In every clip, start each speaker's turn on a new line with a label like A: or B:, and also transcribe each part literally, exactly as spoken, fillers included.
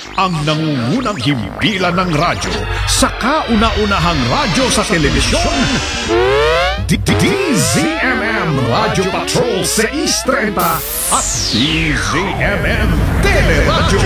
A: ang nangungunang himpilan ng radyo sa kauna-unahang radyo sa telebisyon. D Z M M Radio Patrol six thirty at D Z M M Teleradyo.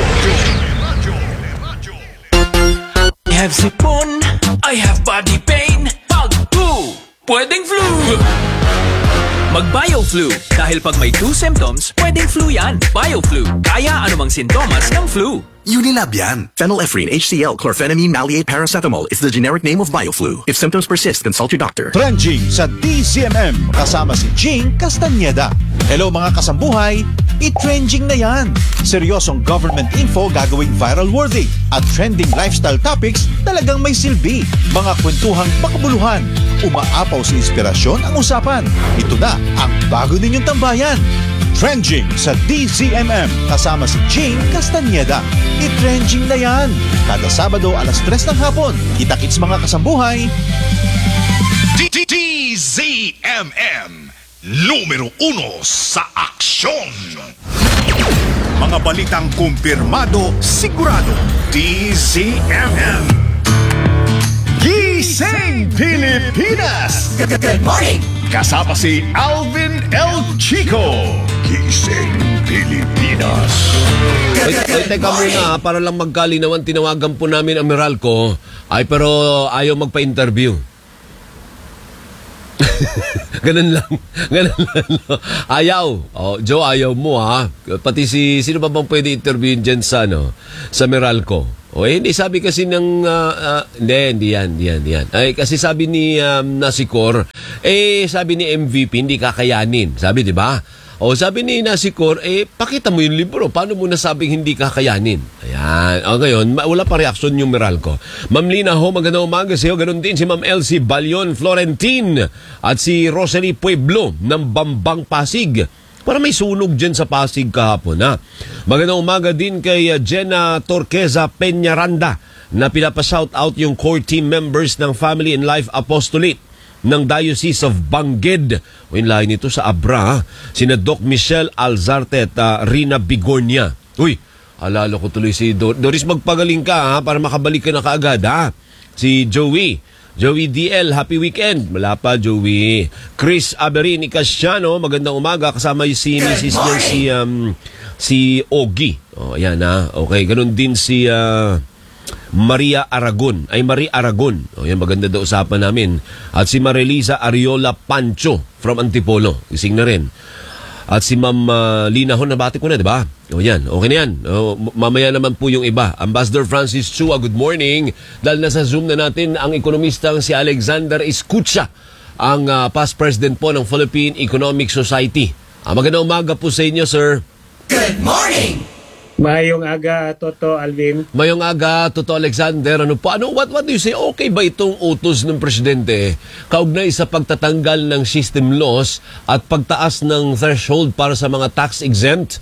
B: I have sipon, I have body pain. Pag flu, pwedeng flu. Mag-BioFlu. Dahil pag may two symptoms, pwedeng flu yan. BioFlu. Kaya anumang sintomas ng flu.
C: Unilab yan. Phenylephrine, H C L, chlorphenamine, maleate, paracetamol is the generic name of BioFlu. If symptoms persist, consult your doctor.
D: Trending sa D Z M M kasama si Jing Castañeda. Hello mga kasambuhay, i-trending na yan. Seryosong government info gagawing viral worthy at trending lifestyle topics talagang may silbi. Mga kwentuhang makabuluhan, umaapaw sa inspirasyon ang usapan. Ito na ang bago ninyong tambayan. Trending sa D Z M M kasama si Jing Castañeda. I-trending na yan. Kada Sabado alas tres ng hapon. Kita-kits mga kasambuhay.
A: D Z M M, numero uno sa aksyon. Mga balitang kumpirmado, sigurado. D Z M M. Gising Pilipinas!
B: Good morning!
A: Kasama si Alvin El Chico. Gising Pilipinas.
E: Ay, ay, teka muna, para lang magkalinawan, tinawagan po namin ang Meralco, ay pero ayaw magpa-interview. Ganun lang. Ganun lang. Ayaw. Oh, Joe, ayaw mo ha. Pati si, sino ba bang pwede interviewin dyan sa, ano, sa Meralco? O eh, hindi, sabi kasi ng, uh, uh, hindi, hindi yan, hindi yan, hindi yan. Ay, kasi sabi ni um, Nasikor, eh, sabi ni M V P, hindi kakayanin. Sabi, di ba? O sabi ni Nasikor, eh, pakita mo yung libro. Paano mo nasabing hindi kakayanin? Ayan. O ngayon, wala pa reaksyon yung Meralco. Ma'am Lina Ho, magandang umaga sa iyo. Ganon din si Ma'am Elsie Balion Florentine at si Rosalie Pueblo ng Bambang Pasig. Para may sunog dyan sa Pasig kahapon, ha? Magandang umaga din kay uh, Jenna Torqueza Peñaranda na pinapa-shout out yung core team members ng Family and Life Apostolate ng Diocese of Bangged. O yung lahi nito sa Abra, ha? Sina Doc Michelle Alzarte at uh, Rina Bigornia. Uy, alala ko tuloy si Dor- Doris, magpagaling ka, ha? Para makabalik ka na kaagad, ha? Si Joey. Joey D L, happy weekend. Wala pa, Joey. Chris Aberini Casiano, magandang umaga. Kasama yung si Missus niya, si, um, si Ogie. O, ayan, ha? Okay, ganun din si uh, Maria Aragon. Ay, Marie Aragon. O, yan, maganda daw usapan namin. At si Marilisa Ariola Pancho from Antipolo. Gising na rin. At si Ma'am uh, Lina Ho, nabati ko na, di ba? O yan, okay na yan. O, mamaya naman po yung iba. Ambassador Francis Chua, good morning. Dahil nasa Zoom na natin ang ekonomistang si Alexander Escucha, ang uh, past president po ng Philippine Economic Society. Uh, magandang umaga po sa inyo, sir.
B: Good morning!
F: Mayong aga, Toto, Alvin.
E: Mayong aga, Toto Alexander. Ano po? Ano, what, what do you say? Okay ba itong utos ng presidente kaugnay sa pagtatanggal ng system loss at pagtaas ng threshold para sa mga tax exempt?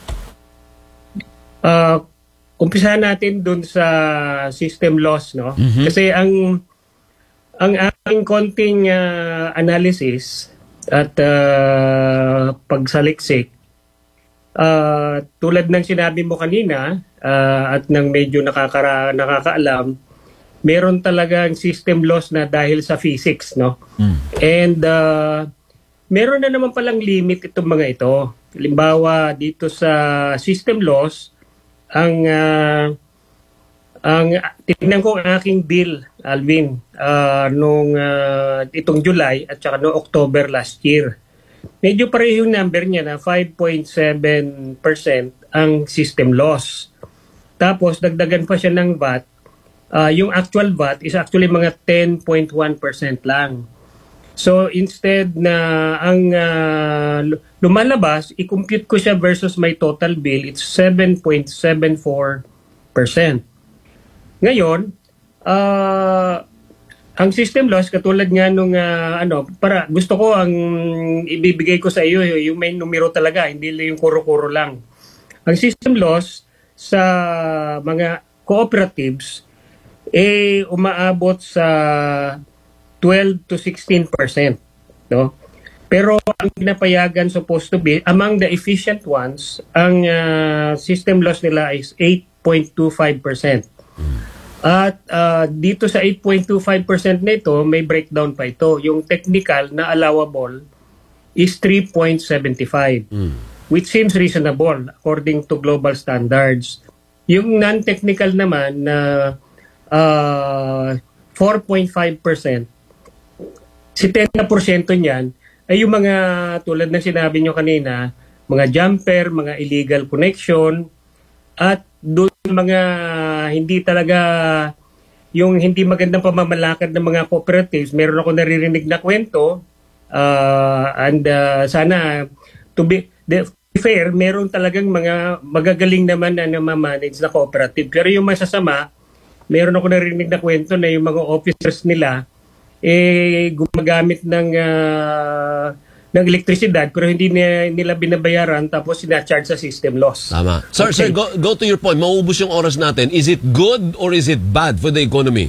F: Uh, umpisahan natin dun sa system loss, no? Mm-hmm. Kasi ang ang aking konting uh, analysis at uh, pagsaliksik, Uh, tulad ng sinabi mo kanina uh, at ng medyo nakakara, nakakaalam, meron talagang system loss na dahil sa physics, no? Mm. And uh, meron na naman palang limit itong mga ito. Halimbawa, dito sa system loss, ang uh, ang tingnan ko ang aking bill, Alvin, uh, nung uh, itong July at saka noong October last year. Medyo pareho yung number niya na five point seven percent ang system loss. Tapos dagdagan pa siya ng V A T. Uh, yung actual V A T is actually mga ten point one percent lang. So instead na ang uh, lumalabas, i-compute ko siya versus my total bill, it's seven point seven four percent. Ngayon, uh, ang system loss, katulad nga nung uh, ano, para gusto ko ang ibibigay ko sa iyo, yung may numero talaga, hindi yung kuro-kuro lang. Ang system loss sa mga cooperatives, eh umaabot sa twelve to sixteen percent. No? Pero ang pinapayagan supposed to be, among the efficient ones, ang uh, system loss nila is eight point two five percent. At uh, dito sa eight point two five percent nito, may breakdown pa ito. Yung technical na allowable is three point seven five, mm. which seems reasonable according to global standards. Yung non-technical naman na uh, four point five percent, seventy percent niyan ay yung mga tulad ng sinabi nyo kanina, mga jumper, mga illegal connection, at doon mga hindi talaga yung hindi magandang pamamalakad ng mga cooperatives. Meron ako naririnig na kwento uh, and uh, sana to be the, fair, meron talagang mga magagaling naman na namamanage na cooperative. Pero yung masasama, meron ako naririnig na kwento na yung mga officers nila eh gumagamit ng uh, ng elektrisidad pero hindi na, nila binabayaran tapos sina-charge sa system loss.
E: Tama. Sir,
F: Okay.
E: sir go, go to your point. Mauubos yung oras natin. Is it good or is it bad for the economy?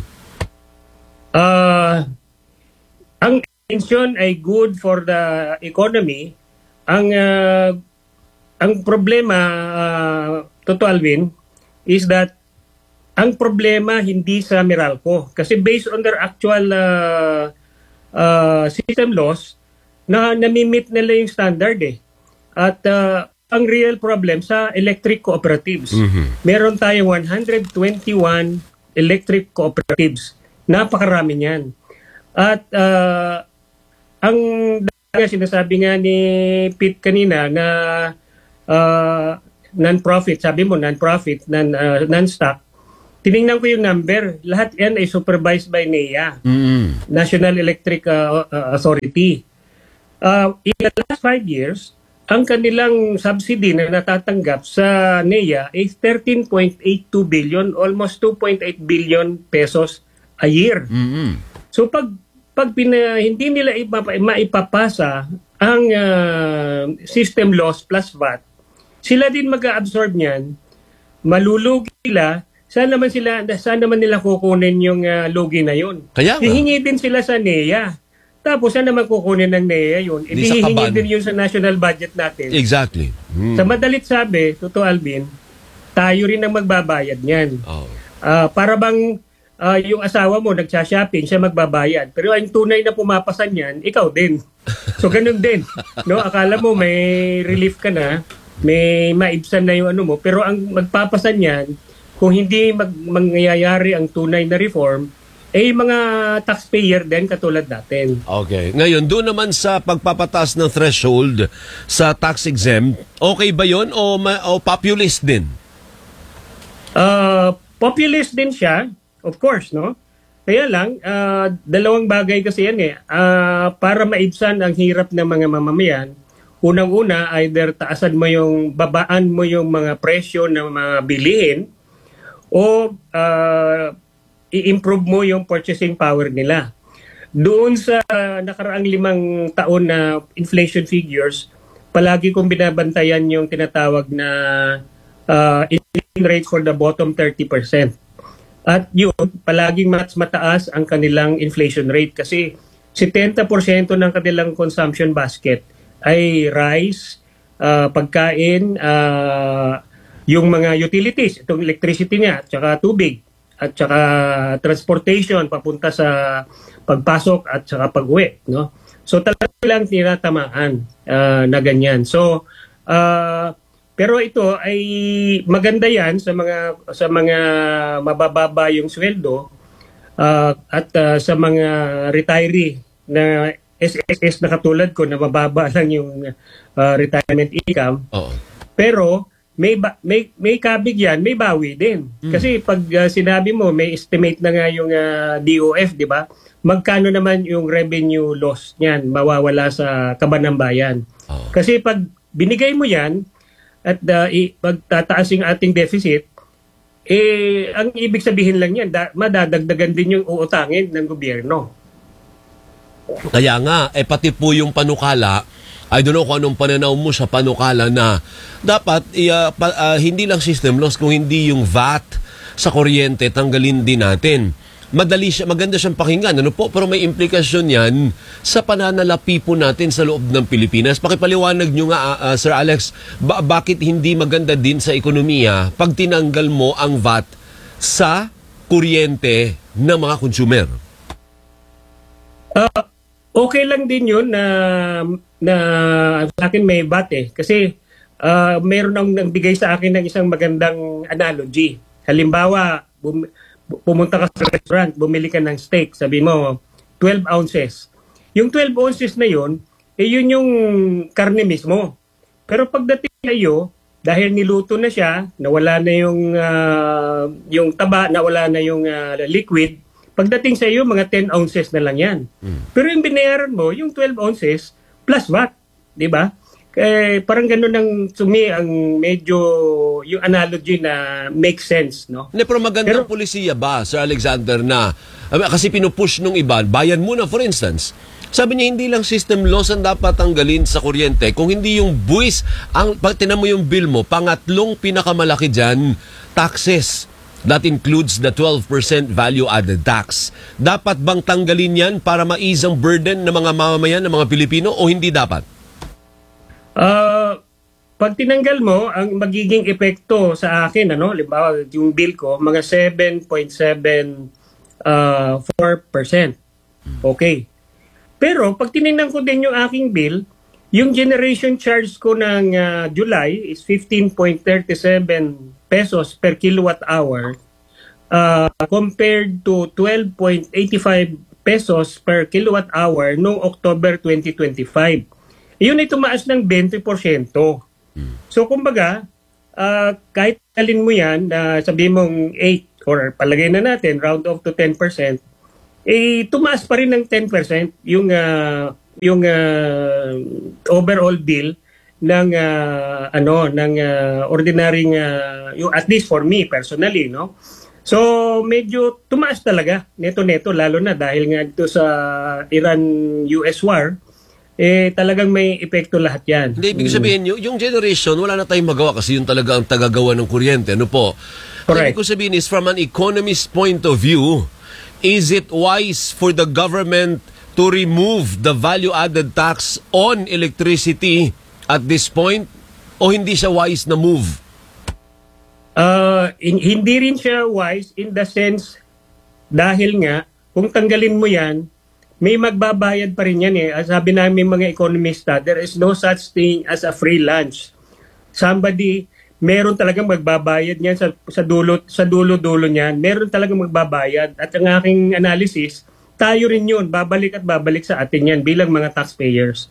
F: Uh, ang intention ay good for the economy. Ang uh, ang problema, uh, Toto Alvin, is that ang problema hindi sa Meralco. Kasi based on their actual uh, uh, system loss, na namimit nila yung standard eh. At uh, ang real problem sa electric cooperatives. Mm-hmm. Meron tayong one hundred twenty-one electric cooperatives. Napakarami niyan. At uh, ang sinasabi nga ni Pete kanina na uh, non-profit, sabi mo non-profit, non, uh, non-stock, tinignan ko yung number. Lahat yan ay supervised by N E A, mm-hmm. National Electric uh, uh, Authority. Uh, in the last five years, ang kanilang subsidy na natatanggap sa N E A is thirteen point eight two billion, almost two point eight billion pesos a year. Mm-hmm. So pag pag pina, hindi nila ipapa, maipapasa ang uh, system loss plus V A T, sila din mag-absorb niyan, malulugi sila, saan naman sila saan naman nila kukunin yung uh, lugi na yun?
E: Kaya nga.
F: Hihingi din sila sa N E A. Tapos saan naman kukunin ng N E A yun?
E: Di sa
F: Hihingi
E: kaban.
F: din yun sa national budget natin.
E: Exactly. Hmm.
F: Sa madalit sabi, Toto Alvin, tayo rin ang magbabayad niyan.
E: Oh.
F: Uh, para bang uh, yung asawa mo nagsha-shopping, siya magbabayad. Pero ang tunay na pumapasan niyan, ikaw din. So ganun din. No, akala mo may relief ka na, may maibsan na yung ano mo, pero ang magpapasan niyan, kung hindi mag mangyayari ang tunay na reform, eh mga taxpayer din katulad natin.
E: Okay. Ngayon, doon naman sa pagpapatas ng threshold sa tax exempt, okay ba yon o, ma- o populist din?
F: Uh, populist din siya, of course, no? Kaya lang, uh, dalawang bagay kasi yan eh. Uh, para maibsan ang hirap ng mga mamamayan, unang-una, either taasan mo yung, babaan mo yung mga presyo ng mga bilihin, o uh, i-improve mo yung purchasing power nila. Doon sa nakaraang limang taon na inflation figures, palagi kong binabantayan yung tinatawag na uh, inflation rate for the bottom thirty percent. At yun, palaging mas mataas ang kanilang inflation rate kasi seventy percent ng kanilang consumption basket ay rice, uh, pagkain, uh, yung mga utilities, itong electricity niya, tsaka tubig, at saka transportation papunta sa pagpasok at saka pag-uwi, no? So talaga lang tinatamaan uh, na ganyan. So uh, pero ito ay maganda yan sa mga sa mga mabababa yung sweldo uh, at uh, sa mga retiree na S S S na katulad ko na mababa lang yung uh, retirement income.
E: Oo.
F: Pero may ba, may may kabig yan, may bawi din. Mm. Kasi pag uh, sinabi mo may estimate na nga yung uh, D O F, di ba? Magkano naman yung revenue loss niyan mawawala sa kaban ng bayan? Oh. Kasi pag binigay mo yan at uh, i- pagtataas yung ating deficit, eh ang ibig sabihin lang yan, da- madadagdagan din yung uutangin ng gobyerno.
E: Kaya nga, eh pati po yung panukala, I don't know kung anong pananaw mo sa panukala na dapat uh, pa, uh, hindi lang system loss kung hindi yung V A T sa kuryente tanggalin din natin. madali siya, maganda siyang pakinggan, ano po, pero may implikasyon yan sa pananalapi po natin sa loob ng Pilipinas. Pakipaliwanag nyo nga, uh, Sir Alex, ba- bakit hindi maganda din sa ekonomiya pag tinanggal mo ang V A T sa kuryente ng mga consumer?
F: Uh, okay lang din yun na, na sa akin may V A T eh. Kasi uh, meron nang nagbigay sa akin ng isang magandang analogy. Halimbawa, bum- pumunta ka sa restaurant, bumili ka ng steak, sabi mo, twelve ounces. Yung twelve ounces na yun, eh yun yung karne mismo. Pero pagdating sa iyo, dahil niluto na siya, nawala na yung, uh, yung taba, nawala na yung uh, liquid, pagdating sa iyo, mga ten ounces na lang yan. Hmm. Pero yung binayaran mo, yung twelve ounces, plus V A T, di ba? Eh, parang gano'n ang sumi ang medyo yung analogy na makes sense, no?
E: Hindi, pero magandang
F: Pero,
E: polisiya ba, Sir Alexander, na kasi pinupush nung iba, bayan muna for instance, sabi niya hindi lang system loss ang dapat tanggalin sa kuryente, kung hindi yung buwis, ang, pag tinan mo yung bill mo, pangatlong pinakamalaki dyan, taxes. That includes the twelve percent value-added tax. Dapat bang tanggalin yan para maisang burden ng mga mamamayan, ng mga Pilipino, o hindi dapat?
F: Uh, pag tinanggal mo, ang magiging epekto sa akin, ano, halimbawa yung bill ko, mga seven point seven four percent. Okay. Pero pag tinignan ko din yung aking bill, yung generation charge ko ng uh, July is fifteen point three seven pesos per kilowatt hour uh, compared to twelve point eight five pesos per kilowatt hour noong October twenty twenty-five. Yun ay tumaas ng twenty percent. So kumbaga, uh, kahit alin mo yan, uh, sabihin mong eight or palagay na natin, round off to ten percent, eh tumaas pa rin ng ten percent yung, uh, yung uh, overall bill ng uh, ano ng uh, ordinary uh, yung at least for me personally, no. So medyo tumaas talaga neto-neto, lalo na dahil nga dito sa Iran-U S war, eh talagang may epekto lahat yan.
E: Hindi, ibig sabihin, yung, yung generation, wala na tayong magawa kasi yun talaga ang tagagawa ng kuryente. Ano po?
F: Correct.
E: Ibig ko sabihin is, from an economist point of view, is it wise for the government to remove the value-added tax on electricity at this point? O hindi siya wise na move?
F: Uh, in, hindi rin siya wise in the sense dahil nga, kung tanggalin mo yan, may magbabayad pa rin yan eh. Sabi namin mga economista, there is no such thing as a free lunch. Somebody, meron talagang magbabayad niyan sa, sa dulo, sa dulo-dulo niyan. Meron talagang magbabayad. At ang aking analysis, tayo rin yun. Babalik at babalik sa atin yan bilang mga taxpayers.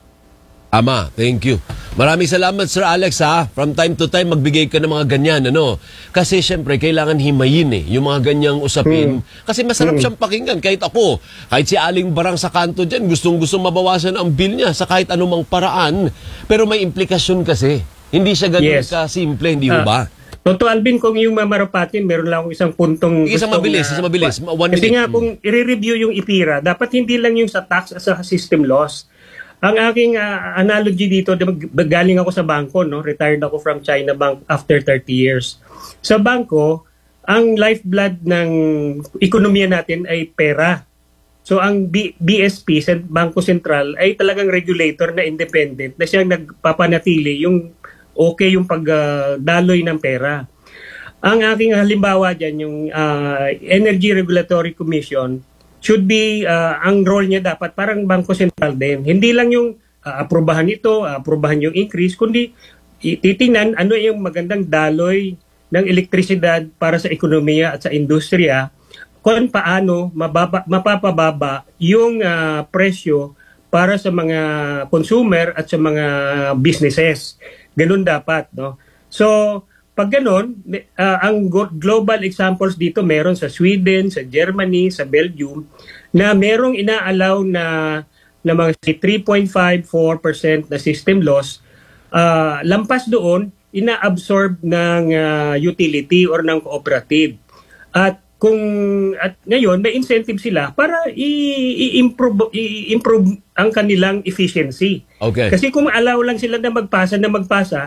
E: Ama, thank you. Maraming salamat, Sir Alex, ha. From time to time, magbigay ka ng mga ganyan, ano. Kasi syempre, kailangan himayin eh, yung mga ganyang usapin. Hmm. Kasi masarap hmm. siyang pakinggan. Kahit ako, kahit si Aling Barang sa kanto dyan, gustong-gustong mabawasan ang bill niya sa kahit anumang paraan. Pero may implikasyon kasi. Hindi siya ganun yes. ka-simple, hindi uh, ba?
F: Totoo, Alvin, kung yung mamarapatin, meron lang akong isang puntong...
E: Isang mabilis, isang mabilis. One
F: kasi
E: minute.
F: nga, kung i-review yung I P I R A, dapat hindi lang yung sa tax as a system loss. Ang aking uh, analogy dito, galing ako sa bangko, no? Retired ako from China Bank after thirty years. Sa bangko, ang lifeblood ng ekonomiya natin ay pera. So ang B- BSP, Bangko Sentral, ay talagang regulator na independent na siyang nagpapanatili yung okay yung pagdaloy uh, ng pera. Ang aking halimbawa dyan, yung uh, Energy Regulatory Commission, should be, uh, ang role niya dapat parang Bangko Sentral din. Hindi lang yung uh, aprobahan ito, uh, aprobahan yung increase, kundi titingnan ano yung magandang daloy ng elektrisidad para sa ekonomiya at sa industriya, kung paano mababa, mapapababa yung uh, presyo para sa mga consumer at sa mga businesses. Ganun dapat, no? So, pag ganun, uh, ang global examples dito meron sa Sweden, sa Germany, sa Belgium, na merong inaalaw na, na mga three point five four percent na system loss. Uh, lampas doon, ina-absorb ng uh, utility or ng cooperative. At kung at ngayon may incentive sila para i-improve i-improve ang kanilang efficiency.
E: Okay.
F: Kasi kung allow lang sila na magpasa na magpasa,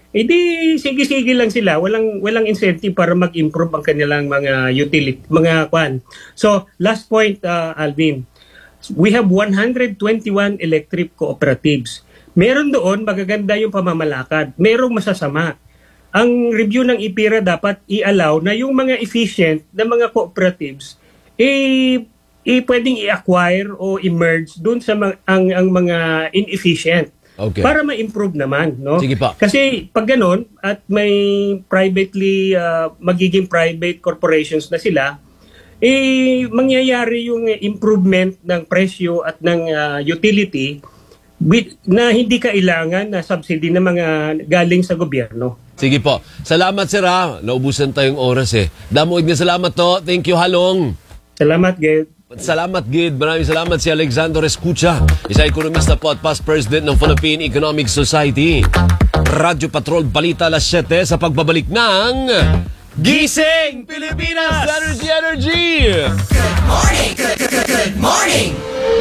F: eh di sige-sige lang sila, walang walang incentive para mag-improve ang kanilang mga utility, mga kwan. So, last point, uh, Alvin, we have one hundred twenty-one electric cooperatives. Meron doon magaganda yung pamamalakad, merong masasama. Ang review ng IPIRA dapat i-allow na yung mga efficient na mga cooperatives eh, eh pwedeng i-acquire o i-merge doon sa mga, ang ang mga inefficient.
E: Okay.
F: Para ma-improve naman, no?
E: Sige pa.
F: Kasi pag ganun at may privately uh, magiging private corporations na sila, eh mangyayari yung improvement ng presyo at ng uh, utility with, na hindi kailangan na subsidy ng mga galing sa gobyerno.
E: Sige po. Salamat, sir, ha. Naubusan tayong oras, eh. Damoig na salamat to. Thank you, Halong.
F: Salamat, Ged.
E: Salamat, Gid. Maraming salamat si Alexander Escucha, isa ekonomista po at past president ng Philippine Economic Society. Radyo Patrol Balita alas siyete sa pagbabalik ng Gising Pilipinas! Energy, energy!
B: Good morning, good, good, good, good morning.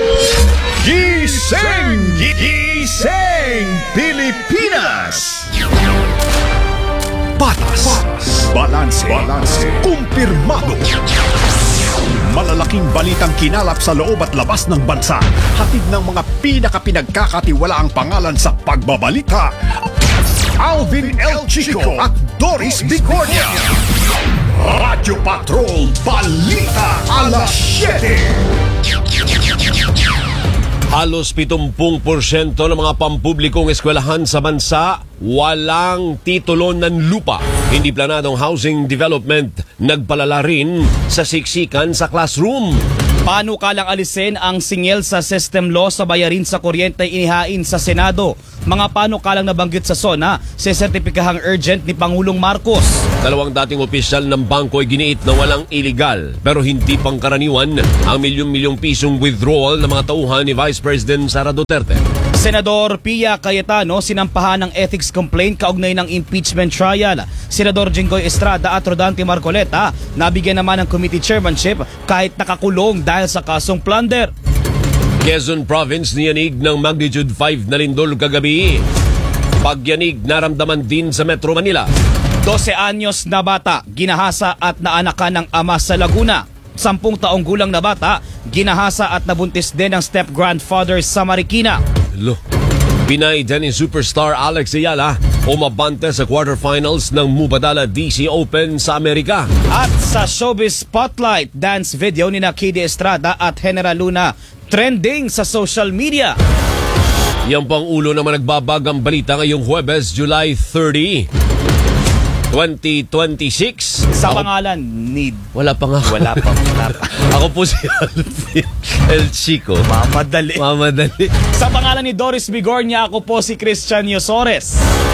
A: Gising! Gising! Pilipinas! Patas, balanse, balanse, kumpirmado. Malalaking balitang kinalap sa loob at labas ng bansa. Hatid ng mga pinakapinagkakatiwalaang pangalan sa pagbabalita. Alvin El Chico at Doris Bigornia. Radyo Patrol Balita alas siyete.
E: Halos pitong porsyento ng mga pampublikong eskwelahan sa bansa walang titulo ng lupa. Hindi planadong housing development nagpalala rin sa siksikan sa classroom.
G: Panukalang alisin ang singil sa system law sa bayarin sa kuryente inihain sa Senado. Mga panukalang nabanggit sa SONA, sesertipikahang urgent ni Pangulong Marcos.
E: Dalawang dating opisyal ng bangko ay giniit na walang illegal pero hindi pangkaraniwan ang milyong-milyong pisong withdrawal ng mga tauhan ni Vice President Sara Duterte.
G: Senador Pia Cayetano sinampahan ng ethics complaint kaugnay ng impeachment trial. Senador Jinggoy Estrada at Rodante Marcoleta nabigyan naman ng committee chairmanship kahit nakakulong dahil sa kasong plunder.
E: Quezon Province niyanig ng magnitude five na lindol kagabi. Pagyanig naramdaman din sa Metro Manila.
G: dose anyos na bata, ginahasa at naanakan ng ama sa Laguna. Sampung taong gulang na bata, ginahasa at nabuntis din ng step-grandfather sa Marikina.
E: Lo, Pinay tennis superstar Alex Ayala umabante sa quarterfinals ng Mubadala D C Open sa Amerika.
G: At sa Showbiz Spotlight, dance video ni Kidi Estrada at General Luna trending sa social media.
E: Yan pang ulo naman nagbabagang balita ngayong Huwebes, July thirtieth, twenty twenty-six.
G: Sa
E: Ako,
G: pangalan ni...
E: Wala pa nga.
G: Wala pa. Wala pa.
E: Ako po si Alvin El Chico.
G: Mamadali.
E: Mamadali.
G: Sa pangalan ni Doris Bigornia, ako po si Christian Yosores.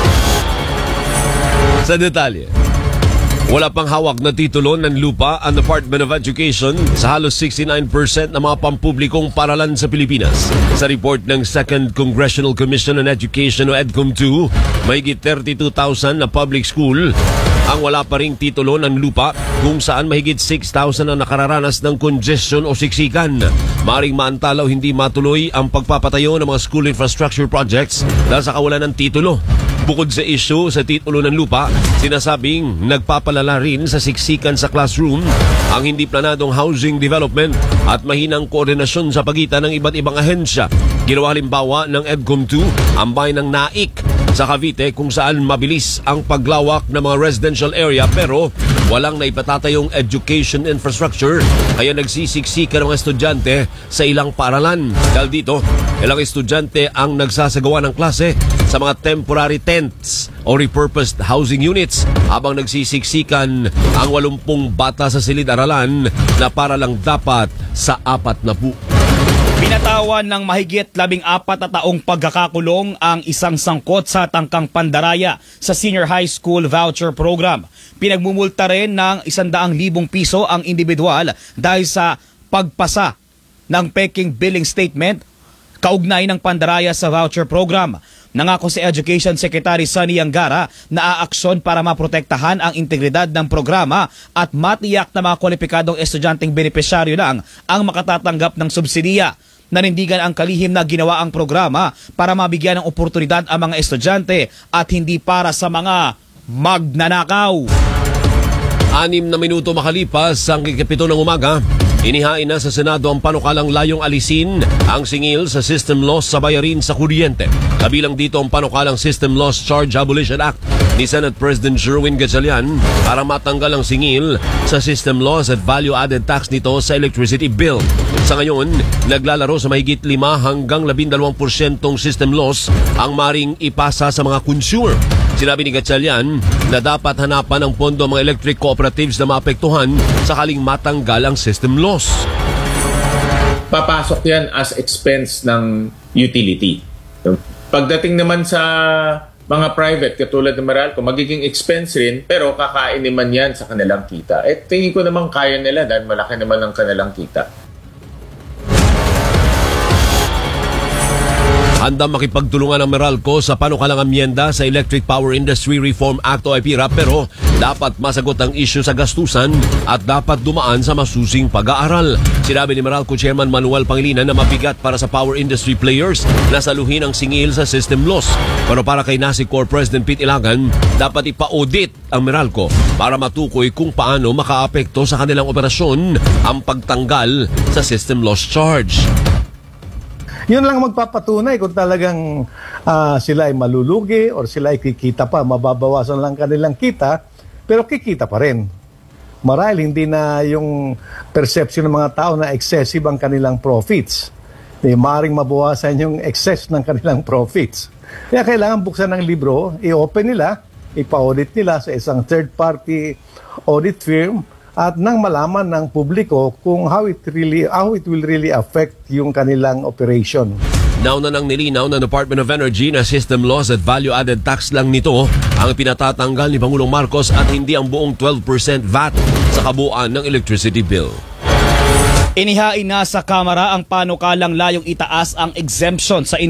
E: Sa detalye, wala pang hawak na titulo ng lupa ang Department of Education sa halos sixty-nine percent ng mga pampublikong paralan sa Pilipinas. Sa report ng Second Congressional Commission on Education o EDCOM two, mahigit thirty-two thousand na public school ang wala pa ring titulo ng lupa kung saan mahigit six thousand ang nakararanas ng congestion o siksikan. Maring maantala o hindi matuloy ang pagpapatayo ng mga school infrastructure projects dahil sa kawalan ng titulo. Bukod sa issue sa titulo ng lupa, sinasabing nagpapalala rin sa siksikan sa classroom ang hindi planadong housing development at mahinang koordinasyon sa pagitan ng iba't ibang ahensya. Ginawa halimbawa ng EDCOM two ang bayan ng Naik sa Cavite kung saan mabilis ang paglawak ng mga residential area pero walang naipatatayong education infrastructure kaya nagsisiksikan ng mga estudyante sa ilang paaralan. Dahil dito, ilang estudyante ang nagsasagawa ng klase sa mga temporary tents o repurposed housing units habang nagsisiksikan ang walumpung bata sa silid-aralan na para lang dapat sa apat na pu.
G: Pinatawan ng mahigit labing apat na taong pagkakakulong ang isang sangkot sa tangkang pandaraya sa Senior High School Voucher Program. Pinagmumulta rin ng isandaang libong piso ang individual dahil sa pagpasa ng peking billing statement kaugnay ng pandaraya sa voucher program. Nangako si Education Secretary Sonny Angara na aaksyon para maprotektahan ang integridad ng programa at matiyak na mga kwalipikadong estudyanteng benepisyaryo lang ang makatatanggap ng subsidiya. Nanindigan ang kalihim na ginawa ang programa para mabigyan ng oportunidad ang mga estudyante at hindi para sa mga magnanakaw.
E: Anim na minuto makalipas ang ikapito ng umaga, inihain na sa Senado ang panukalang layong alisin ang singil sa System Loss sa bayarin sa kuryente. Kabilang dito ang panukalang System Loss Charge Abolition Act ni Senate President Sherwin Gatchalian para matanggal ang singil sa System Loss at Value-Added Tax nito sa electricity bill. Sa ngayon, naglalaro sa mahigit lima hanggang labindalawang porsyentong system loss ang maring ipasa sa mga consumer. Sinabi ni Gatchalian na dapat hanapan ng pondo ang mga electric cooperatives na maapektuhan sakaling matanggal ang system loss.
H: Papasok yan as expense ng utility. Pagdating naman sa mga private, katulad ng Meralco, magiging expense rin, pero kakain naman yan sa kanilang kita. Eh, tingin ko naman kaya nila dahil malaki naman ang kanilang kita.
E: Handang makipagtulungan ang Meralco sa panukalang amyenda sa Electric Power Industry Reform Act o E P I R A, pero dapat masagot ang issue sa gastusan at dapat dumaan sa masusing pag-aaral. Sinabi ni Meralco Chairman Manuel Pangilinan na mabigat para sa power industry players na saluhin ang singil sa system loss. Pero para kay Nasicor President Pete Ilagan, dapat ipa-audit ang Meralco para matukoy kung paano makaapekto sa kanilang operasyon ang pagtanggal sa system loss charge.
I: Yun lang magpapatunay kung talagang uh, sila ay malulugi or sila ay kikita pa, mababawasan lang kanilang kita, pero kikita pa rin. Marahil hindi na yung perception ng mga tao na excessive ang kanilang profits. Eh, maaaring mabawasan yung excess ng kanilang profits. Kaya kailangan buksan ng libro, i-open nila, ipa-audit nila sa isang third-party audit firm, at nang malaman ng publiko kung how it really how it will really affect yung kanilang operation.
E: Nauna nang nilinaw ng Department of Energy na system loss at value-added tax lang nito ang pinatatanggal ni Pangulong Marcos at hindi ang buong twelve percent V A T sa kabuuan ng electricity bill.
G: Inihain na sa Kamara ang panukalang layong itaas ang exemption sa